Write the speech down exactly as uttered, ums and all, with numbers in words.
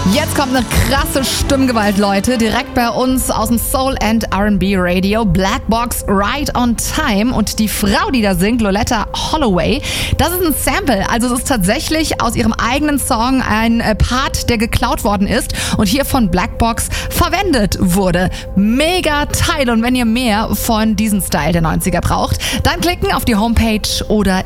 Jetzt kommt eine krasse Stimmgewalt, Leute. Direkt bei uns aus dem Soul and R and B Radio. Black Box, Right on Time. Und die Frau, die da singt, Loleatta Holloway, das ist ein Sample. Also es ist tatsächlich aus ihrem eigenen Song ein Part, der geklaut worden ist und hier von Black Box verwendet wurde. Mega Teil. Und wenn ihr mehr von diesem Style der neunziger braucht, dann klicken auf die Homepage oder